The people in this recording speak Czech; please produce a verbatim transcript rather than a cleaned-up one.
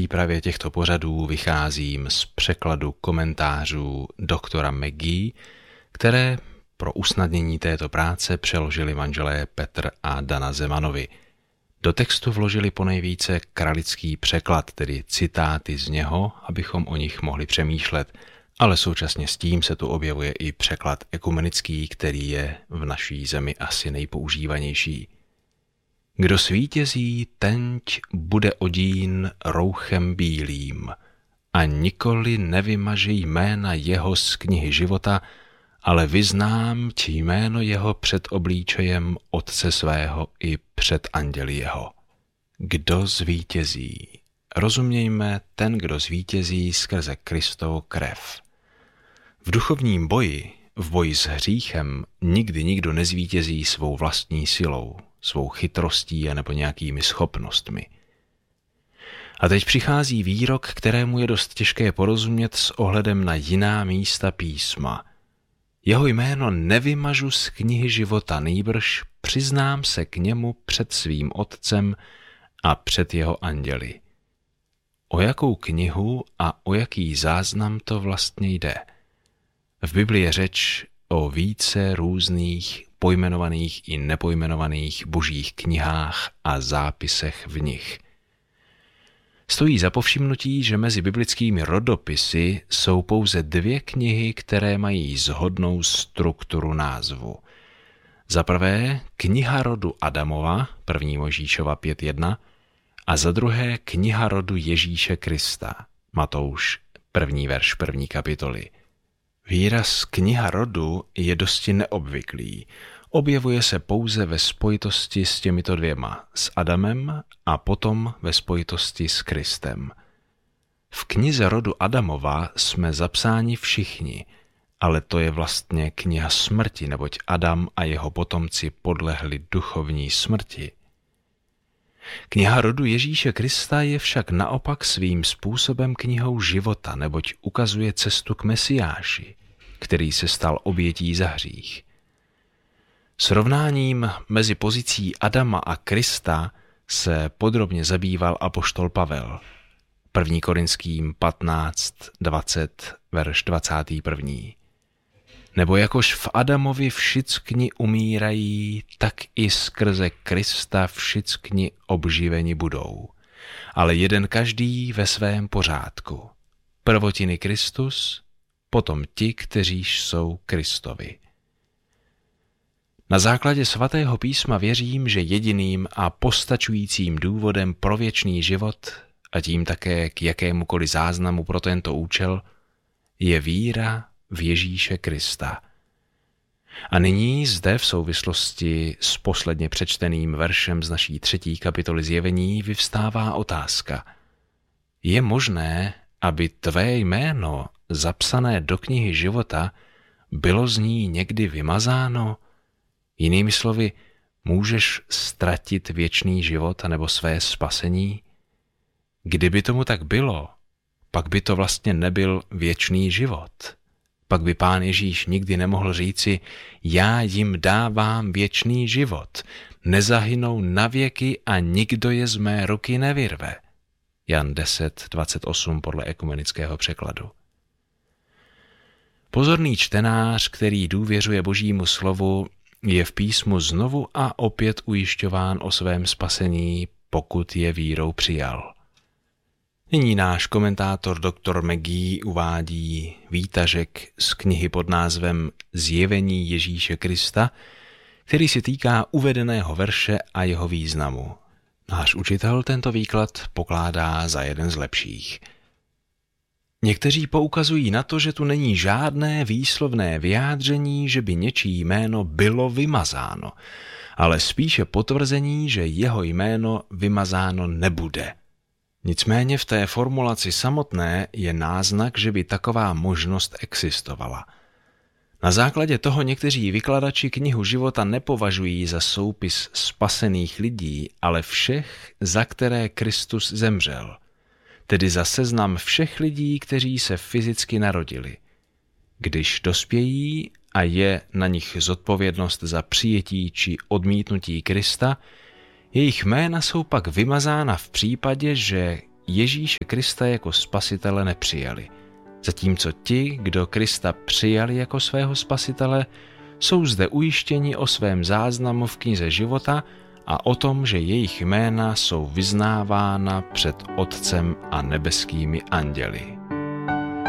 přípravě těchto pořadů vycházím z překladu komentářů doktora McGee, které pro usnadnění této práce přeložili manželé Petr a Dana Zemanovi. Do textu vložili ponejvíce kralický překlad, tedy citáty z něho, abychom o nich mohli přemýšlet, ale současně s tím se tu objevuje i překlad ekumenický, který je v naší zemi asi nejpoužívanější. Kdo svítězí, tenť bude odín rouchem bílým a nikoli nevymaže jména jeho z knihy života, ale vyznám ti jméno jeho před obličejem Otce svého i před anděli jeho. Kdo zvítězí? Rozumějme ten, kdo zvítězí skrze Kristovu krev. V duchovním boji, v boji s hříchem, nikdy nikdo nezvítězí svou vlastní silou, svou chytrostí nebo nějakými schopnostmi. A teď přichází výrok, kterému je dost těžké porozumět s ohledem na jiná místa písma. Jeho jméno nevymažu z knihy života, nýbrž přiznám se k němu před svým Otcem a před jeho anděli. O jakou knihu a o jaký záznam to vlastně jde? V Biblii je řeč o více různých pojmenovaných i nepojmenovaných božích knihách a zápisech v nich. Stojí za povšimnutí, že mezi biblickými rodopisy jsou pouze dvě knihy, které mají shodnou strukturu názvu. Za prvé kniha rodu Adamova, první Mojžíšova pět jedna, a za druhé kniha rodu Ježíše Krista, Matouš první verš první kapitoly. Výraz kniha rodu je dosti neobvyklý. Objevuje se pouze ve spojitosti s těmito dvěma, s Adamem a potom ve spojitosti s Kristem. V knize rodu Adamova jsme zapsáni všichni, ale to je vlastně kniha smrti, neboť Adam a jeho potomci podlehli duchovní smrti. Kniha rodu Ježíše Krista je však naopak svým způsobem knihou života, neboť ukazuje cestu k Mesiáši, který se stal obětí za hřích. Srovnáním mezi pozicí Adama a Krista se podrobně zabýval apoštol Pavel. první Korinským patnáct dvacet, verš dvacátý první. Nebo jakož v Adamovi všickni umírají, tak i skrze Krista všickni obživeni budou. Ale jeden každý ve svém pořádku. Prvotiny Kristus, potom ti, kteří jsou Kristovi. Na základě svatého písma věřím, že jediným a postačujícím důvodem pro věčný život a tím také k jakémukoliv záznamu pro tento účel je víra v Ježíše Krista. A nyní zde v souvislosti s posledně přečteným veršem z naší třetí kapitoly Zjevení vyvstává otázka. Je možné, aby tvé jméno zapsané do knihy života bylo z ní někdy vymazáno? Jinými slovy, můžeš ztratit věčný život anebo své spasení? Kdyby tomu tak bylo, pak by to vlastně nebyl věčný život. Pak by Pán Ježíš nikdy nemohl říci, já jim dávám věčný život, nezahynou navěky a nikdo je z mé ruky nevyrve. Jan deset dvacet osm podle ekumenického překladu. Pozorný čtenář, který důvěřuje Božímu slovu, je v písmu znovu a opět ujišťován o svém spasení, pokud je vírou přijal. Nyní náš komentátor doktor McGee uvádí výtažek z knihy pod názvem Zjevení Ježíše Krista, který se týká uvedeného verše a jeho významu. Náš učitel tento výklad pokládá za jeden z lepších. Někteří poukazují na to, že tu není žádné výslovné vyjádření, že by něčí jméno bylo vymazáno, ale spíše potvrzení, že jeho jméno vymazáno nebude. Nicméně v té formulaci samotné je náznak, že by taková možnost existovala. Na základě toho někteří vykladači knihu života nepovažují za soupis spasených lidí, ale všech, za které Kristus zemřel, tedy za seznam všech lidí, kteří se fyzicky narodili. Když dospějí a je na nich zodpovědnost za přijetí či odmítnutí Krista, jejich jména jsou pak vymazána v případě, že Ježíše Krista jako spasitele nepřijali. Zatímco ti, kdo Krista přijali jako svého spasitele, jsou zde ujištěni o svém záznamu v knize života a o tom, že jejich jména jsou vyznávána před Otcem a nebeskými anděli.